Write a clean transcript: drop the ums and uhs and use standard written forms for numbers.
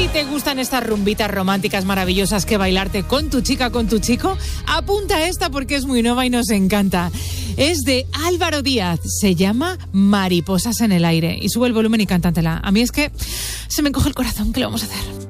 te gustan estas rumbitas románticas maravillosas que bailarte con tu chica, con tu chico, apunta esta porque es muy nueva y nos encanta. Es de Álvaro Díaz, se llama Mariposas en el aire. Y sube el volumen y cántantela. A mí es que se me encoge el corazón, ¿qué le vamos a hacer?